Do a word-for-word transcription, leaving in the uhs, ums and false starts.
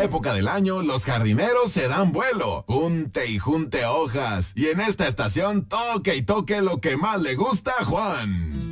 época del año, los jardineros se dan vuelo. Junte y junte hojas. Y en esta estación, toque y toque lo que más le gusta a Juan.